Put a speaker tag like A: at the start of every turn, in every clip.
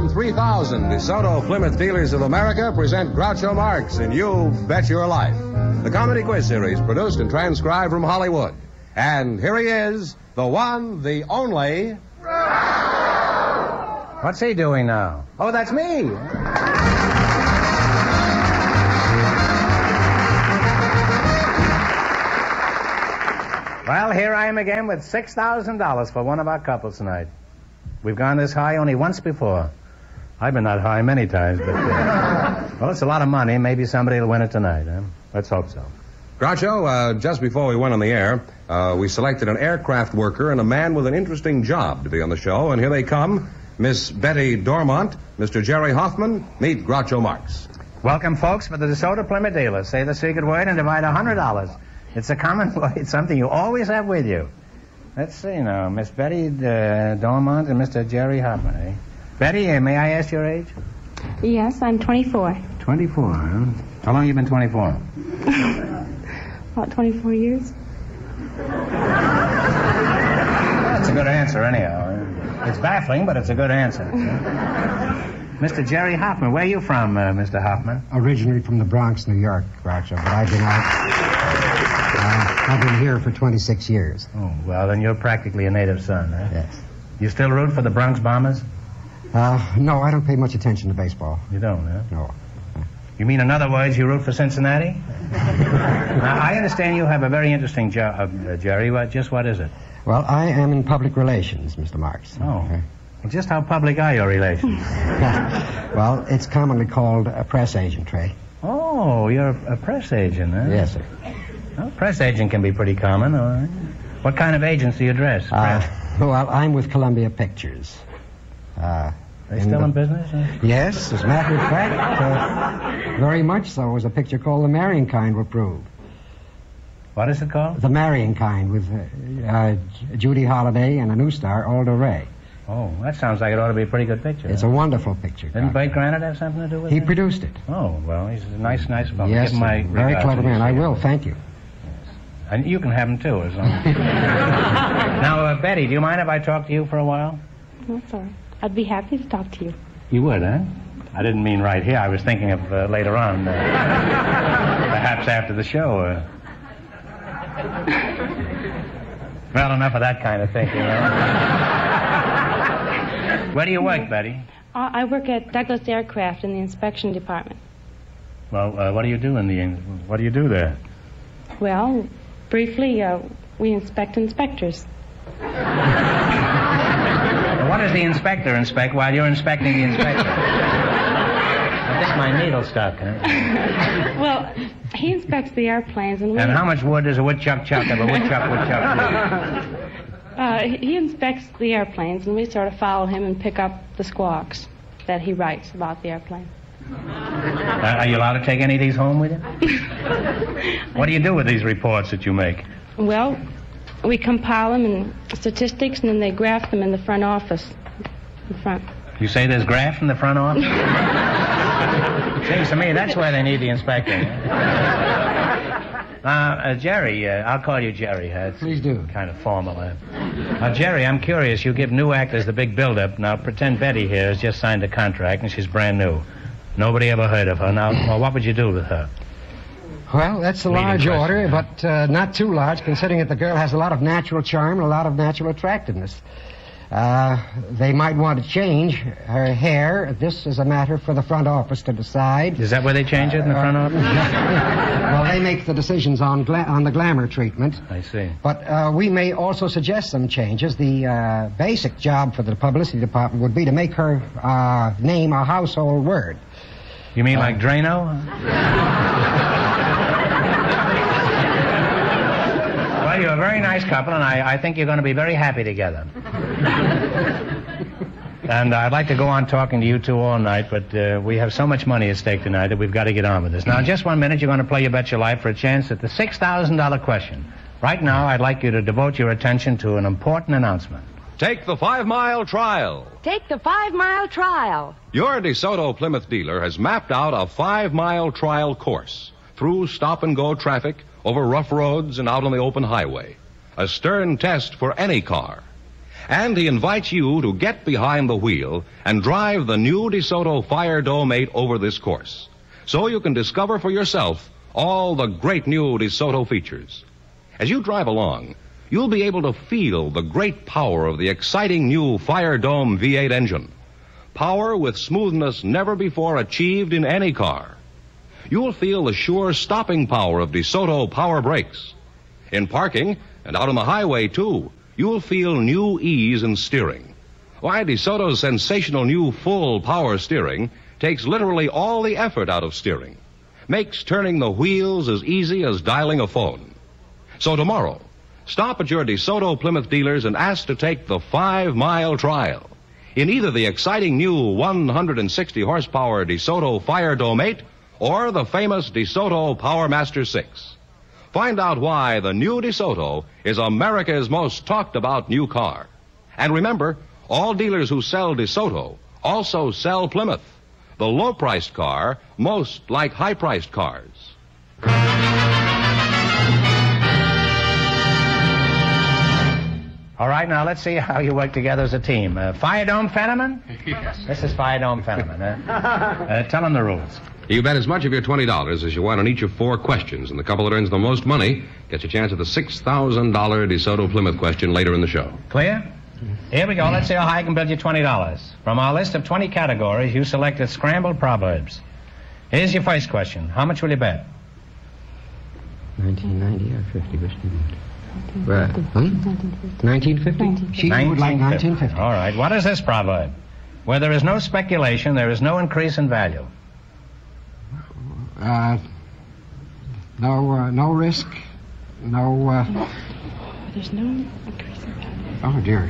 A: than 3,000 DeSoto Plymouth dealers of America present Groucho Marx in You Bet Your Life, the comedy quiz series produced and transcribed from Hollywood. And here he is, the one, the only...
B: What's he doing now? Oh, that's me. Well, here I am again with $6,000 for one of our couples tonight. We've gone this high only once before. I've been that high many times, but... well, it's a lot of money. Maybe somebody will win it tonight, huh? Let's hope so.
A: Groucho, just before we went on the air, we selected an aircraft worker and a man with an interesting job to be on the show, and here they come. Miss Betty Dormont, Mr. Jerry Hoffman, meet Groucho Marx.
B: Welcome, folks, for the DeSoto Plymouth dealer. Say the secret word and divide $100. It's a common word. It's something you always have with you. Let's see now. Miss Betty Dormont and Mr. Jerry Hoffman, eh? Betty, may I ask your age?
C: Yes, I'm 24.
B: 24, huh? How long have you been 24?
C: About 24 years.
B: That's a good answer, anyhow. It's baffling, but it's a good answer. Mr. Jerry Hoffman, where are you from, Mr. Hoffman?
D: Originally from the Bronx, New York, Groucho, but I've been out... I've been here for 26 years.
B: Oh, well, then you're practically a native son, huh?
D: Yes.
B: You still root for the Bronx Bombers?
D: No, I don't pay much attention to baseball.
B: You don't, huh?
D: No.
B: You mean, in other words, you root for Cincinnati? Now, I understand you have a very interesting job, Jerry. Just what is it?
D: Well, I am in public relations, Mr. Marx.
B: Oh. Okay. Well, just how public are your relations?
D: Well, it's commonly called a press agentry.
B: Oh, you're a press agent, huh?
D: Yes, sir.
B: Well, press agent can be pretty common, all right. What kind of agents do you address?
D: Well, I'm with Columbia Pictures.
B: They still in business? Huh?
D: Yes, as a matter of fact, very much so. As a picture called The Marrying Kind were proved.
B: What is it called?
D: The Marrying Kind, with Judy Holliday and a new star, Aldo Ray.
B: Oh, that sounds like it ought to be a pretty good picture.
D: It's a wonderful picture.
B: Didn't Blake Granite have something to do with it?
D: He produced it.
B: Oh, well, he's a nice fellow.
D: Yes,
B: Give him my
D: very clever man. I will, thank you.
B: And you can have him, too, as long as... Now, Betty, do you mind if I talk to you for a while?
C: That's all right. I'd be happy to talk to you.
B: You would, huh? I didn't mean right here. I was thinking of later on. Perhaps after the show. Well, enough of that kind of thinking, Where do you work, Betty?
C: I work at Douglas Aircraft in the inspection department.
B: Well, what do you do what do you do there?
C: Well, briefly, we inspect inspectors.
B: What does the inspector inspect while you're inspecting the inspector? I think my needle's stuck, huh?
C: Well, he inspects the airplanes and we...
B: And how much wood does a woodchuck chuck of a woodchuck
C: He inspects the airplanes and we sort of follow him and pick up the squawks that he writes about the airplane.
B: Are you allowed to take any of these home with you? What do you do with these reports that you make?
C: Well, we compile them in statistics, and then they graph them in the front office. In front.
B: You say there's graph in the front office? Seems to me that's where they need the inspector. Jerry, I'll call you Jerry.
D: Please do.
B: Kind of formal. Jerry, I'm curious. You give new actors the big build-up. Now, pretend Betty here has just signed a contract, and she's brand new. Nobody ever heard of her. Now, what would you do with her?
D: Well, that's a large order, but not too large, considering that the girl has a lot of natural charm and a lot of natural attractiveness. They might want to change her hair. This is a matter for the front office to decide.
B: Is that where they change it, in the front office?
D: Well, they make the decisions on the glamour treatment.
B: I see.
D: But we may also suggest some changes. The basic job for the publicity department would be to make her name a household word.
B: You mean like Drano? Well, you're a very nice couple, and I think you're going to be very happy together. And I'd like to go on talking to you two all night, but we have so much money at stake tonight that we've got to get on with this. Now, in just 1 minute, you're going to play You Bet Your Life for a chance at the $6,000 question. Right now, I'd like you to devote your attention to an important announcement.
A: Take the 5-mile trial.
E: Take the 5-mile trial.
A: Your DeSoto Plymouth dealer has mapped out a 5-mile trial course through stop-and-go traffic, over rough roads, and out on the open highway. A stern test for any car.
F: And he invites you to get behind the wheel and drive the new DeSoto Fire Dome 8 over this course, so you can discover for yourself all the great new DeSoto features. As you drive along, you'll be able to feel the great power of the exciting new Fire Dome V8 engine. Power with smoothness never before achieved in any car. You'll feel the sure stopping power of DeSoto power brakes. In parking and out on the highway, too, you'll feel new ease in steering. Why, DeSoto's sensational new full power steering takes literally all the effort out of steering. Makes turning the wheels as easy as dialing a phone. So tomorrow, stop at your DeSoto Plymouth dealers and ask to take the 5-mile trial in either the exciting new 160 horsepower DeSoto Fire Dome 8 or the famous DeSoto Power Master 6. Find out why the new DeSoto is America's most talked about new car. And remember, all dealers who sell DeSoto also sell Plymouth, the low-priced car most like high-priced cars.
B: All right, now let's see how you work together as a team. Fire Dome Fenneman?
G: Yes.
B: This is Fire Dome Fenneman. Tell him the rules.
A: You bet as much of your $20 as you want on each of 4 questions, and the couple that earns the most money gets a chance at the $6,000 DeSoto Plymouth question later in the show.
B: Clear? Here we go. Let's see how high I can build you $20. From our list of 20 categories, you selected scrambled proverbs. Here's your first question. How much will you bet?
D: 1990 or 50? Which do you want? 1950? She would like 1950.
B: All right. What is this proverb? Where there is no speculation, there is no increase in value.
D: No risk. No.
C: There's no increase in value.
D: Oh, dear.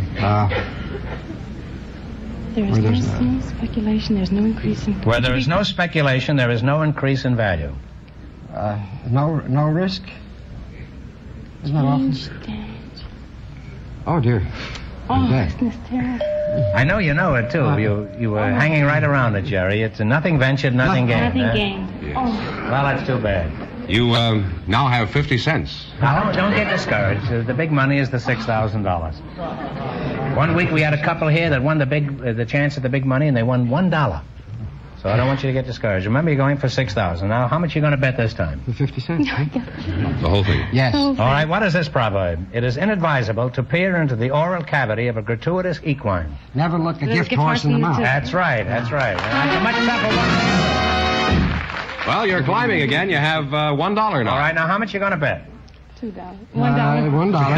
C: There is no speculation, there's no increase in value.
B: Where there is no speculation, there is no increase in value.
D: No risk. Isn't that awful?
C: Damage.
D: Oh, dear.
C: Oh,
D: Okay.
C: isn't this terrible?
B: I know you know it, too. You were hanging right around it, Jerry. It's a nothing ventured, nothing gained.
C: Nothing
B: huh?
C: gained.
A: Yes.
C: Oh,
B: Well, that's too bad.
A: You now have 50 cents.
B: Now, don't get discouraged. The big money is the $6,000. One week we had a couple here that won the chance at the big money, and they won $1. So I don't want you to get discouraged. Remember, you're going for $6,000. Now, how much are you going to bet this time?
D: The 50 cents, right?
A: The whole thing.
D: Yes.
C: Oh,
B: All right, what is this proverb? It is inadvisable to peer into the oral cavity of a gratuitous equine.
D: Never look a
C: Let's
D: gift
C: get
D: horse in the mouth.
B: That's right, that's right. That's a much tougher one.
A: Well, you're climbing again. You have $1 now.
B: All right, now how much are you going to bet?
C: $2. $1.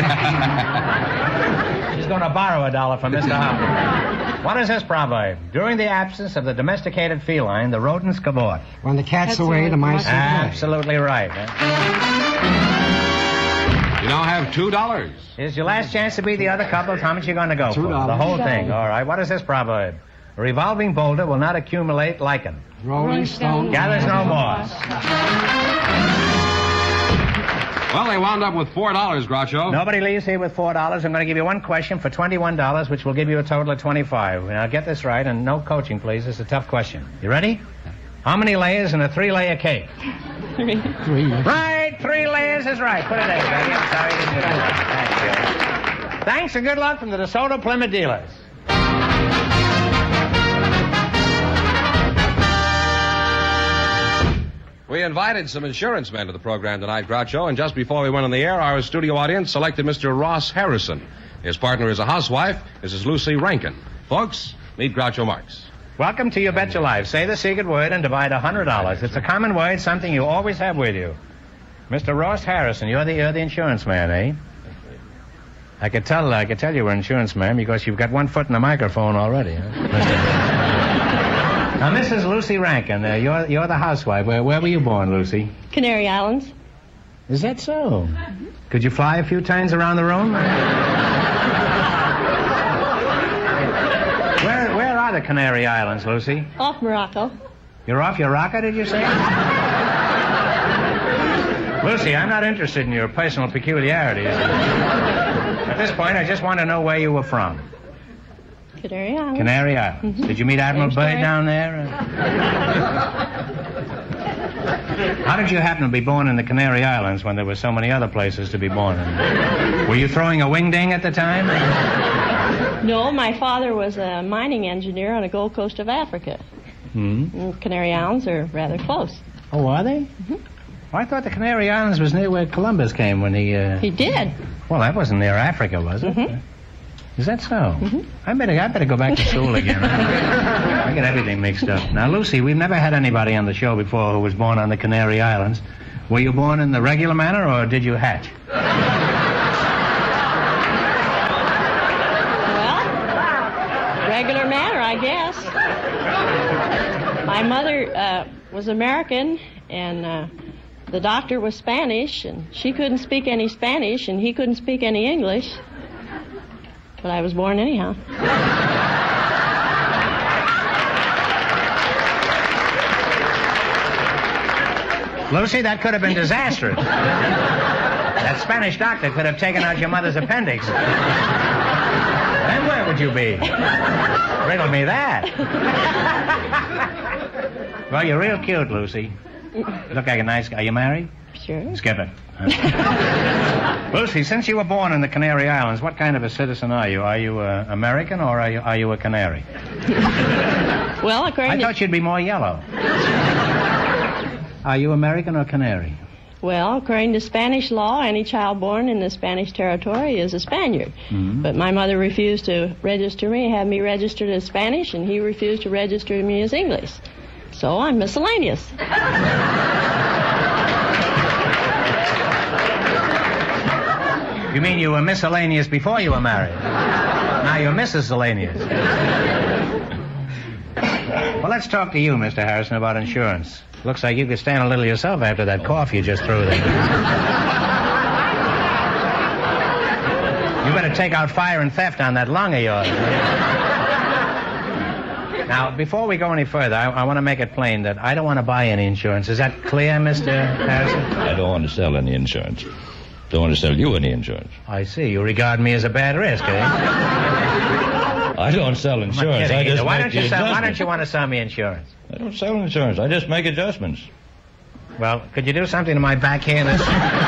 D: $1.
B: She's going to borrow $1 from Mr. Hopper. What is this proverb? During the absence of the domesticated feline, the rodents cavort.
D: When the cat's away, the mice are away.
B: Absolutely right.
A: You now have $2.
B: Here's your last chance to beat the other couples. How much are you going to go for?
D: $2.
B: The whole
C: $2.
B: thing. All right, what is this proverb? A revolving boulder will not accumulate lichen.
D: Rolling Stone.
B: Gathers no moss.
A: Well, they wound up with $4, Groucho.
B: Nobody leaves here with $4. I'm going to give you one question for $21, which will give you a total of $25. Now, get this right, and no coaching, please. It's a tough question. You ready? How many layers in a 3-layer cake?
C: 3.
D: 3.
B: Right, 3 layers is right. Put it there, buddy. I'm sorry you didn't do that. Thank you. Thanks and good luck from the DeSoto Plymouth dealers.
A: We invited some insurance men to the program tonight, Groucho, and just before we went on the air, our studio audience selected Mr. Ross Harrison. His partner is a housewife, Mrs. Lucy Rankin. Folks, meet Groucho Marx.
B: Welcome to You Bet Your Life. Say the secret word and divide $100. It's a common word, something you always have with you. Mr. Ross Harrison, you're the insurance man, eh? I could tell you were an insurance man because you've got one foot in the microphone already. Huh? Now, Mrs. Lucy Rankin, you're the housewife. Where were you born, Lucy?
C: Canary Islands.
B: Is that so? Could you fly a few times around the room? Where are the Canary Islands, Lucy?
C: Off Morocco.
B: You're off your rocker, did you say? Lucy, I'm not interested in your personal peculiarities. At this point, I just want to know where you were from.
C: Canary Islands.
B: Canary Islands. Did you meet Admiral
C: Same
B: Byrd
C: story.
B: down there? How did you happen to be born in the Canary Islands when there were so many other places to be born in? Were you throwing a wingding at the time?
G: No, my father was a mining engineer on the Gold Coast of Africa. And Canary Islands are rather close.
B: Oh, are they?
G: Mm-hmm.
B: Well, I thought the Canary Islands was near where Columbus came when he...
G: He did.
B: Well, that wasn't near Africa, was it?
G: Mm-hmm.
B: Is that so? I better go back to school again. I get everything mixed up. Now, Lucy, we've never had anybody on the show before who was born on the Canary Islands. Were you born in the regular manner, or did you hatch?
G: Well, regular manner, I guess. My mother was American, and the doctor was Spanish, and she couldn't speak any Spanish, and he couldn't speak any English. But I was born anyhow.
B: Lucy, that could have been disastrous. That Spanish doctor could have taken out your mother's appendix. Then where would you be? Riddle me that. Well, you're real cute, Lucy. You look like a nice guy. Are you married?
G: Sure.
B: Skip it. Lucy, since you were born in the Canary Islands, what kind of a citizen are you? Are you American, or are you a canary?
G: Well,
B: I thought you'd be more yellow. Are you American or canary?
G: Well, according to Spanish law, any child born in the Spanish territory is a Spaniard. But my mother refused to register me, have me registered as Spanish, and he refused to register me as English. So I'm miscellaneous.
B: You mean you were miscellaneous before you were married? Now you're miscellaneous. Well, let's talk to you, Mr. Harrison, about insurance. Looks like you could stand a little yourself after that cough you just threw there. You better take out fire and theft on that lung of yours. Now, before we go any further, I want to make it plain that I don't want to buy any insurance. Is that clear, Mr. Harrison?
H: I don't want to sell any insurance. Don't want to sell you any insurance.
B: I see. You regard me as a bad risk, eh?
H: I don't sell insurance. I just
B: why
H: make
B: don't you
H: the
B: why don't you want to sell me insurance?
H: I don't sell insurance. I just make adjustments.
B: Well, could you do something to my back here? My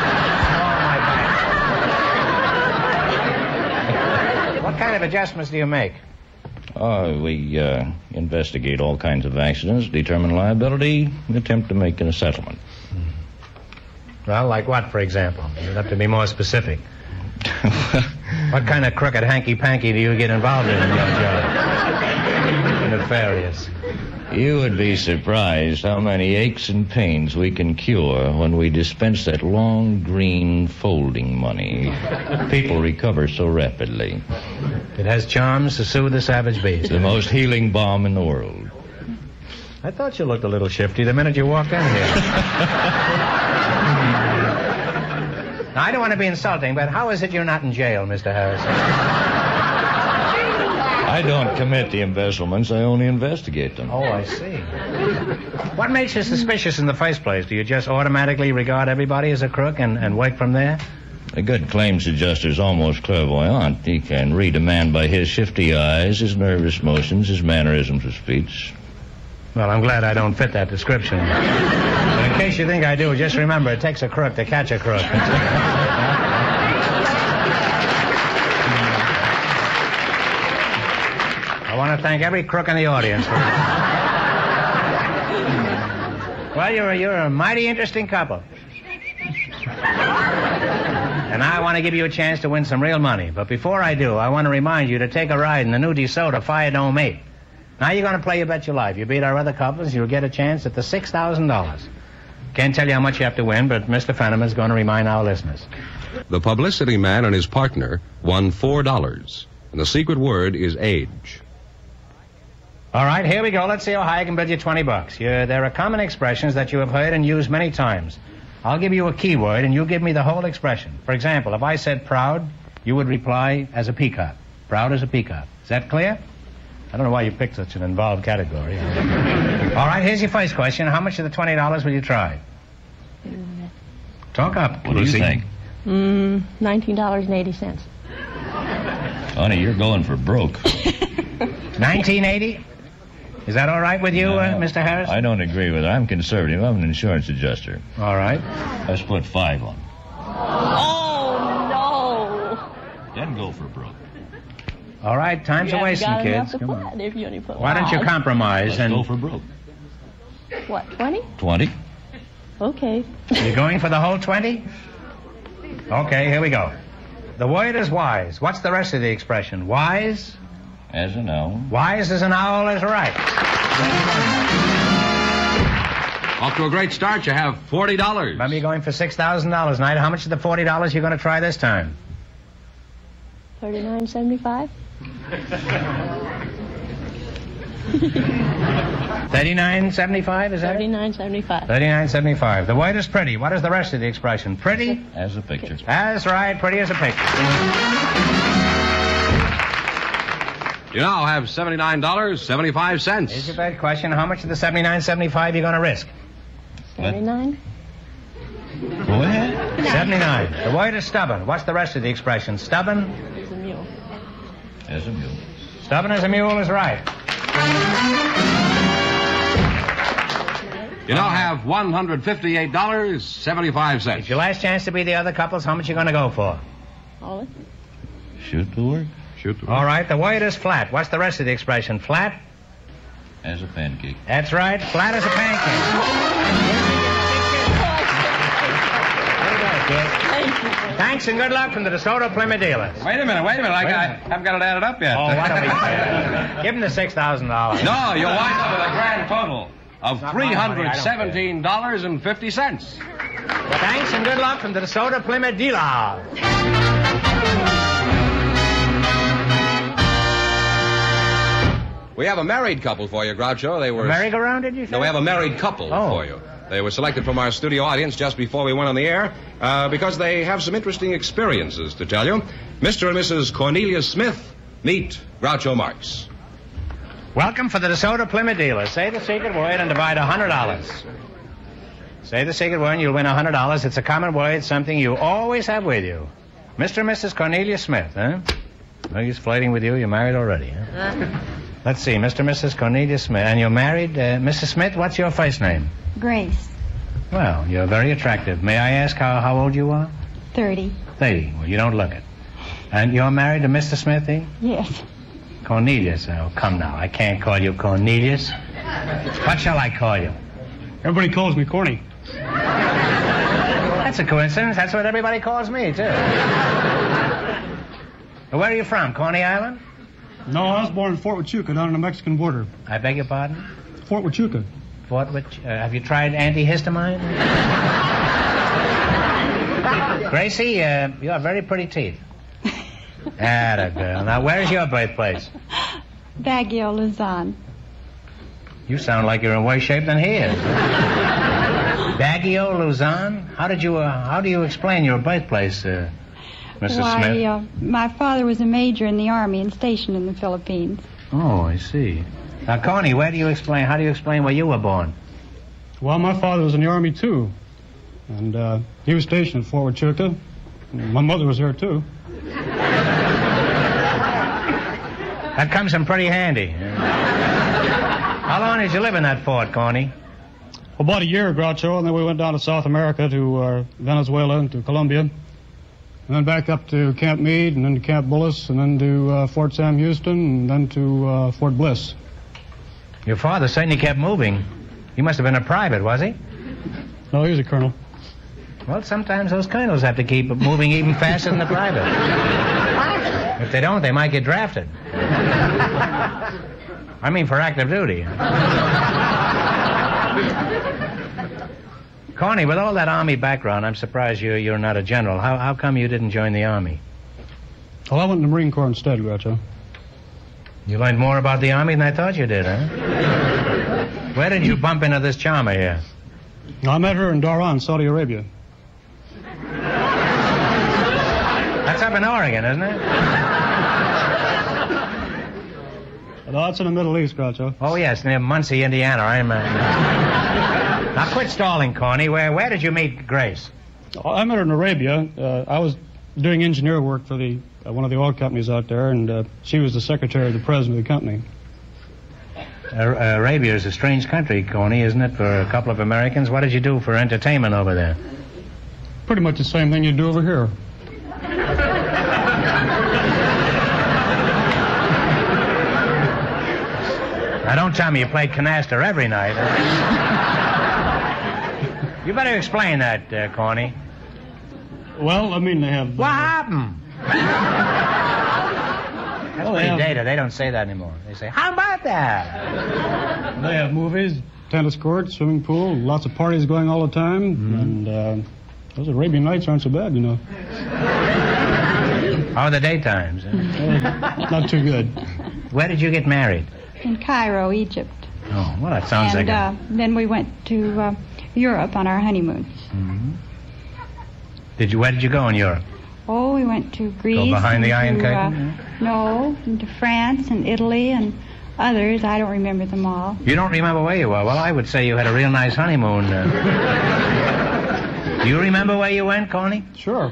B: back. What kind of adjustments do you make?
H: We investigate all kinds of accidents, determine liability, attempt to make a settlement.
B: Well, like what, for example? You'd have to be more specific. What kind of crooked hanky-panky do you get involved in your job? Nefarious.
H: You would be surprised how many aches and pains we can cure when we dispense that long green folding money. People recover so rapidly.
B: It has charms to soothe the savage beast.
H: The most healing balm in the world.
B: I thought you looked a little shifty the minute you walked in here. Now, I don't want to be insulting, but how is it you're not in jail, Mr. Harrison?
H: I don't commit the embezzlements. I only investigate them.
B: Oh, I see. What makes you suspicious in the first place? Do you just automatically regard everybody as a crook and work from there?
H: A good claims adjuster's almost clairvoyant. He can read a man by his shifty eyes, his nervous motions, his mannerisms of speech.
B: Well, I'm glad I don't fit that description. But in case you think I do, just remember, it takes a crook to catch a crook. I want to thank every crook in the audience. Well, you're a mighty interesting couple. And I want to give you a chance to win some real money. But before I do, I want to remind you to take a ride in the new DeSoto Fire Dome 8. Now you're going to play You Bet Your Life. You beat our other couples, you'll get a chance at the $6,000. Can't tell you how much you have to win, but Mr. Fenneman's going to remind our listeners.
F: The publicity man and his partner won $4, and the secret word is age.
B: All right, here we go. Let's see how high I can bid you $20. There are common expressions that you have heard and used many times. I'll give you a keyword, and you give me the whole expression. For example, if I said proud, you would reply as a peacock. Proud as a peacock. Is that clear? I don't know why you picked such an involved category. All right, here's your first question. How much of the $20 will you try? Talk up.
H: What do you think?
G: $19.80.
H: Honey, you're going for broke.
B: $19.80? Is that all right with you, Mr. Harris?
H: I don't agree with it. I'm conservative. I'm an insurance adjuster.
B: All right.
H: Let's put 5 on.
G: Oh, no.
H: Then go for broke.
B: All right, time's
G: You
B: a wasting,
G: haven't got enough
B: kids.
G: to
B: Come on.
G: put if you only put
B: Why don't you
G: five.
B: compromise
H: Let's
B: and
H: go for broke.
G: What, 20?
H: 20.
G: Okay.
B: you're going for the whole 20? Okay, here we go. The word is wise. What's the rest of the expression? Wise?
H: As a noun.
B: Wise as an owl is right.
F: Off to a great start. You have $40.
B: Remember, you're going for $6,000 tonight. How much of the $40 you're going to try this time?
G: $39.75?
B: $39.75, is that it?
G: $39.75.
B: $39.75. The word is pretty. What is the rest of the expression? Pretty?
H: As a picture.
B: That's right. Pretty as a picture.
F: You now have $79.75.
B: Here's your bad question. How much of the $79.75 you going to risk?
G: 79?
H: Go ahead.
B: 79. The word is stubborn. What's the rest of the expression? Stubborn?
G: It's a mule.
H: As a mule.
B: Stubborn as a mule is right.
F: You now have $158.75.
B: It's your last chance to be the other couples. How much you going to go for?
G: All it?
H: Shoot to work.
F: Shoot.
B: All right. The word is flat. What's the rest of the expression? Flat?
H: As a pancake.
B: That's right. Flat as a pancake. Thanks and good luck from the DeSoto Plymouth dealers.
F: Wait a minute. I haven't got it added up yet.
B: Oh, why don't we give him the $6,000?
F: No, you'll wind up with a grand total of
B: Not my money, I don't
F: $317.50.
B: Well, thanks and good luck from the DeSoto Plymouth dealers.
F: We have a married couple for you, Groucho. They were...
B: Merry-go-round, did you say?
F: No, we have a married couple for you. They were selected from our studio audience just before we went on the air because they have some interesting experiences to tell you. Mr. and Mrs. Cornelia Smith, meet Groucho Marx.
B: Welcome for the DeSoto Plymouth dealers. Say the secret word and divide $100. Say the secret word and you'll win $100. It's a common word, something you always have with you. Mr. and Mrs. Cornelia Smith, huh? Oh, he's flirting with you. You're married already, huh? Let's see, Mr. and Mrs. Cornelia Smith. And you're married. Mrs. Smith, what's your first name?
I: Grace,
B: Well, you're very attractive. May I ask how old you are?
I: 30.
B: 30. Well, you don't look it. And you're married to Mr. Smith, eh?
I: Yes.
B: Cornelius. Oh, come now. I can't call you Cornelius. What shall I call you?
J: Everybody calls me Corny.
B: That's a coincidence. That's what everybody calls me, too. Where are you from? Coney Island?
J: No, I was born in Fort Huachuca down on the Mexican border.
B: I beg your pardon?
J: Fort Huachuca.
B: Have you tried antihistamine? Gracie, you have very pretty teeth. Atta girl. Now, where's your birthplace?
I: Baguio, Luzon.
B: You sound like you're in worse shape than he is. Baguio, Luzon? How do you explain your birthplace, Mrs. Smith?
I: My father was a major in the Army and stationed in the Philippines.
B: Oh, I see. Now, Connie, how do you explain where you were born?
J: Well, my father was in the Army, too. And he was stationed at Fort Huachuca. My mother was there, too.
B: That comes in pretty handy. How long did you live in that fort, Connie?
J: About a year, Groucho, and then we went down to South America, to Venezuela, and to Colombia. And then back up to Camp Meade, and then to Camp Bullis, and then to Fort Sam Houston, and then to Fort Bliss.
B: Your father certainly kept moving. He must have been a private, was he?
J: No, he was a colonel.
B: Well, sometimes those colonels have to keep moving even faster than the private. If they don't, they might get drafted. I mean, for active duty. Connie, with all that Army background, I'm surprised you're not a general. How come you didn't join the Army?
J: Well, I went in the Marine Corps instead, Groucho.
B: You learned more about the Army than I thought you did, huh? Where did you bump into this charmer here?
J: I met her in Dhahran, Saudi Arabia.
B: That's up in Oregon, isn't it?
J: No, it's in the Middle East, Groucho.
B: Oh, yes, near Muncie, Indiana. Now, quit stalling, Connie. Where did you meet Grace?
J: I met her in Arabia. I was doing engineer work for one of the oil companies out there, and she was the secretary of the president of the company.
B: Arabia is a strange country, Coney, isn't it, for a couple of Americans? What did you do for entertainment over there?
J: Pretty much the same thing you do over here.
B: Now, don't tell me you played canasta every night. You better explain that, Corny.
J: Well, I mean, they have...
B: What happened? That's pretty dated. They don't say that anymore. They say, how about that?
J: They have movies, tennis court, swimming pool, lots of parties going all the time. Mm-hmm. And those Arabian Nights aren't so bad, you know.
B: How are the daytimes?
J: Not too good.
B: Where did you get married?
I: In Cairo, Egypt.
B: Oh, well, that sounds like
I: then we went to Europe on our honeymoon.
B: Mm-hmm. Where did you go in Europe?
I: Oh, we went to Greece.
B: Go behind the Iron Curtain?
I: No, into France and Italy and others. I don't remember them all.
B: You don't remember where you were? Well, I would say you had a real nice honeymoon. Do you remember where you went, Corny?
J: Sure.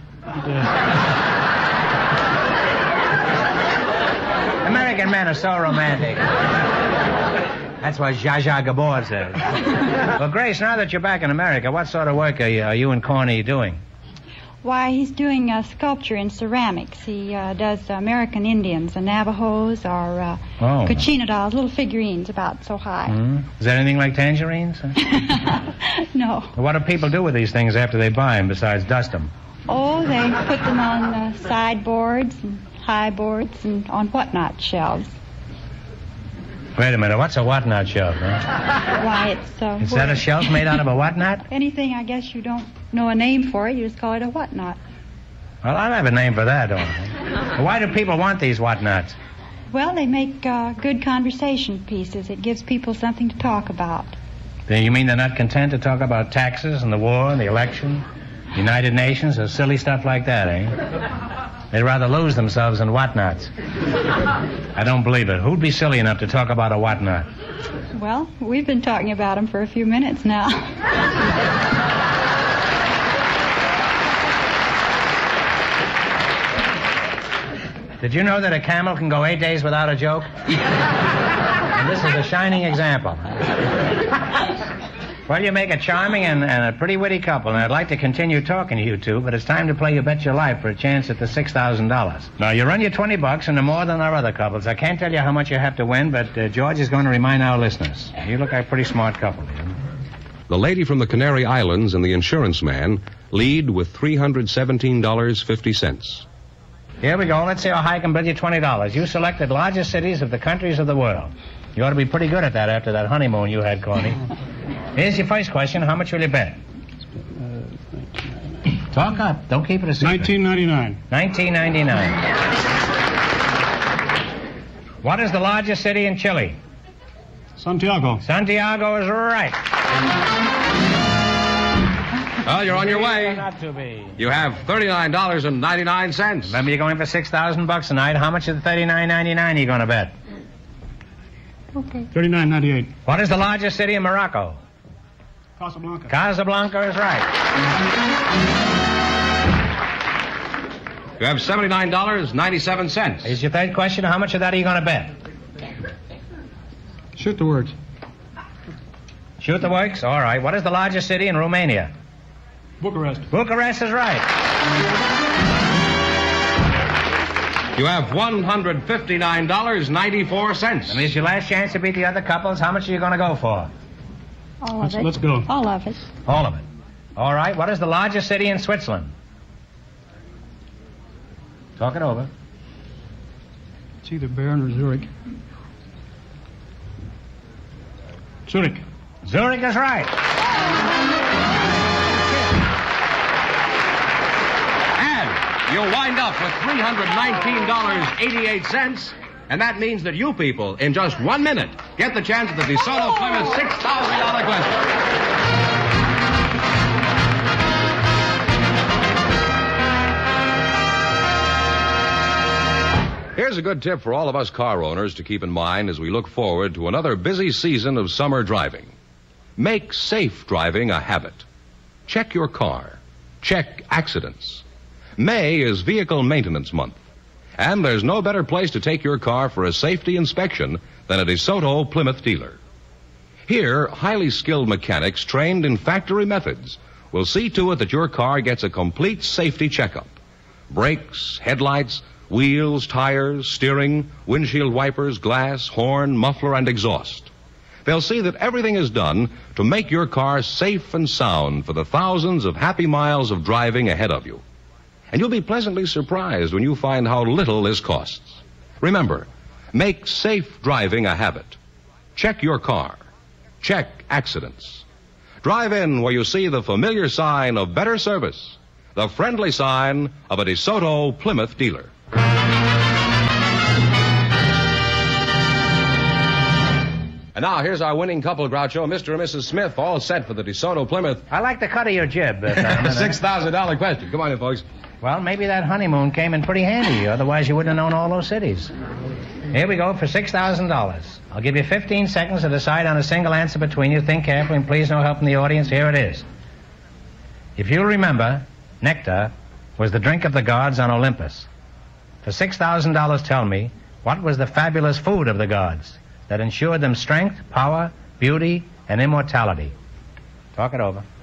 B: American men are so romantic. That's what Zsa Zsa Gabor says. Well, Grace, now that you're back in America, what sort of work are you and Corny doing?
I: Why, he's doing sculpture in ceramics. He does American Indians, the Navajos, or Cochina dolls, little figurines about so high.
B: Mm-hmm. Is that anything like tangerines?
I: No.
B: What do people do with these things after they buy them besides dust them?
I: Oh, they put them on sideboards and high boards and on whatnot shelves.
B: Wait a minute, what's a whatnot shelf, huh?
I: Why, it's...
B: Is that a shelf made out of a whatnot?
I: Anything, I guess you don't know a name for it, you just call it a whatnot.
B: Well, I have a name for that, don't I? Why do people want these whatnots?
I: Well, they make good conversation pieces. It gives people something to talk about.
B: You mean they're not content to talk about taxes and the war and the election, United Nations, or silly stuff like that, eh? They'd rather lose themselves in whatnots. I don't believe it. Who'd be silly enough to talk about a whatnot?
I: Well, we've been talking about them for a few minutes now.
B: Did you know that a camel can go 8 days without a joke? And this is a shining example. Well, you make a charming and a pretty witty couple, and I'd like to continue talking to you two, but it's time to play You Bet Your Life for a chance at the $6,000. Now, you run your $20 and more than our other couples. I can't tell you how much you have to win, but George is going to remind our listeners. You look like a pretty smart couple, you know.
F: The lady from the Canary Islands and the insurance man lead with $317.50.
B: Here we go. Let's see how high I can bid you $20. You selected largest cities of the countries of the world. You ought to be pretty good at that after that honeymoon you had, Corny. Here's your first question. How much will you bet? Talk up. Don't keep it a secret.
J: $19.99.
B: $19.99. What is the largest city in Chile?
J: Santiago.
B: Santiago is right.
F: Well, you're on your way.
B: Not to be.
F: You have $39.99.
B: Remember, you're going for $6,000 tonight. How much of the $39.99 are you going to bet?
I: Okay.
J: $39.98.
B: What is the largest city in Morocco?
J: Casablanca.
B: Casablanca is right.
F: You have $79.97.
B: Here's your third question. How much of that are you going to bet?
J: Shoot the words.
B: Shoot the works? All right. What is the largest city in Romania?
J: Bucharest.
B: Bucharest is right.
F: You have $159.94.
B: And here's your last chance to beat the other couples. How much are you going to go for?
I: All of it.
J: Let's go.
I: All of it.
B: All of it. All right. What is the largest city in Switzerland? Talk it over.
J: It's either Bern or Zurich. Zurich.
B: Zurich is right.
F: And you'll wind up with $319.88. And that means that you people, in just 1 minute, get the chance at the DeSoto Plymouth $6,000 question. Here's a good tip for all of us car owners to keep in mind as we look forward to another busy season of summer driving. Make safe driving a habit. Check your car. Check accidents. May is Vehicle Maintenance Month. And there's no better place to take your car for a safety inspection than a DeSoto Plymouth dealer. Here, highly skilled mechanics trained in factory methods will see to it that your car gets a complete safety checkup. Brakes, headlights, wheels, tires, steering, windshield wipers, glass, horn, muffler, and exhaust. They'll see that everything is done to make your car safe and sound for the thousands of happy miles of driving ahead of you. And you'll be pleasantly surprised when you find how little this costs. Remember, make safe driving a habit. Check your car. Check accidents. Drive in where you see the familiar sign of better service, the friendly sign of a DeSoto Plymouth dealer. And now, here's our winning couple, Groucho. Mr. and Mrs. Smith, all set for the DeSoto Plymouth.
B: I like the cut of your jib.
F: $6,000 question. Come on in, folks.
B: Well, maybe that honeymoon came in pretty handy. Otherwise, you wouldn't have known all those cities. Here we go for $6,000. I'll give you 15 seconds to decide on a single answer between you. Think carefully, and please no help from the audience. Here it is. If you'll remember, nectar was the drink of the gods on Olympus. For $6,000, tell me, what was the fabulous food of the gods that ensured them strength, power, beauty, and immortality? Talk it over.